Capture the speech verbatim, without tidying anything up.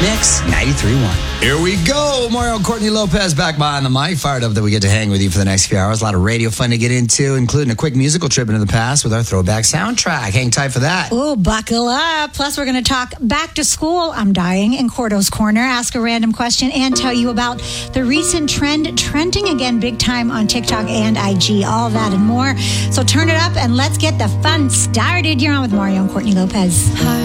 Mix ninety-three point one. Here we go. Mario and Courtney Lopez back behind the mic. Fired up that we get to hang with you for the next few hours. A lot of radio fun to get into, including a quick musical trip into the past with our throwback soundtrack. Hang tight for that. Oh, buckle up. Plus, we're going to talk back to school. I'm dying in Cordo's Corner. Ask a random question and tell you about the recent trend trending again big time on TikTok and I G. All that and more. So turn it up and let's get the fun started. You're on with Mario and Courtney Lopez. Hi.